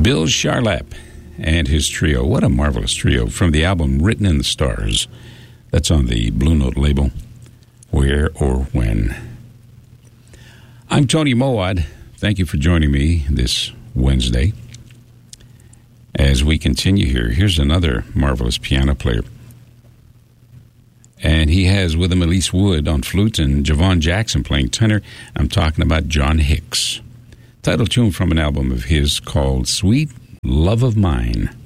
Bill Charlap and his trio. What a marvelous trio from the album Written in the Stars. That's on the Blue Note label. Where or When. I'm Tony Mowat. Thank you for joining me this Wednesday. As we continue here, here's another marvelous piano player. And he has with him Elise Wood on flute and Javon Jackson playing tenor. I'm talking about John Hicks. Title tune from an album of his called Sweet Love of Mine.